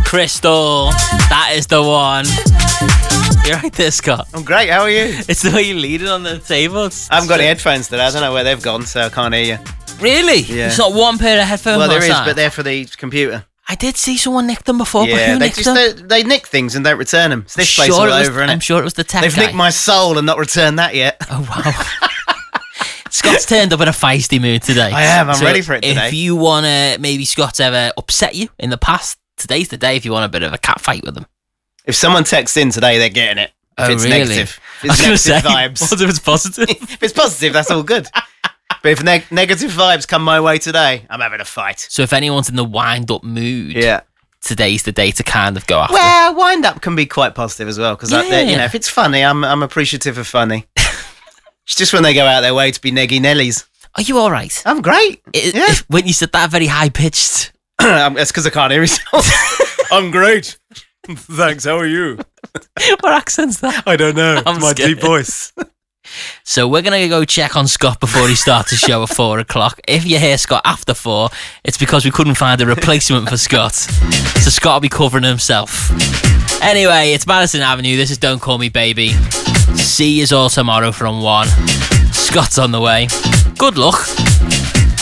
Crystal. That is the one. You're right there, Scott. I'm great, how are you? It's the way you lead it on the table. I haven't got any headphones today. I don't know where they've gone, so I can't hear you. Really? Yeah. There's not one pair of headphones. Well, there is, outside? but they're for the computer. I did see someone nick them before, but Yeah, who they nicked them? they nick things and don't return them. It's this place all over, I'm innit? sure it was the tech They've guy. nicked my soul and not returned that yet. Oh, wow. Scott's turned up in a feisty mood today. I am. I'm ready for it today. If you want to, maybe Scott's ever upset you in the past, today's the day if you want a bit of a cat fight with them. If someone texts in today, they're getting it. If it's really? negative. If I was it's going to negative say, vibes. what if it's positive? If it's positive, that's all good. But if negative vibes come my way today, I'm having a fight. So if anyone's in the wind-up mood, today's the day to kind of go after. Well, wind up can be quite positive as well because Yeah. if it's funny, I'm appreciative of funny. It's just when they go out their way to be neggy Nellies. Are you all right? I'm great. When you said that very high-pitched... That's because I can't hear myself. I'm great. Thanks, how are you? What accent's that? I don't know. I'm My scared. deep voice. So we're going to go check on Scott before he starts the show at 4 o'clock. If you hear Scott after 4, it's because we couldn't find a replacement for Scott. So Scott will be covering himself. Anyway, it's Madison Avenue. This is Don't Call Me Baby. See you all tomorrow from 1. Scott's on the way. Good luck.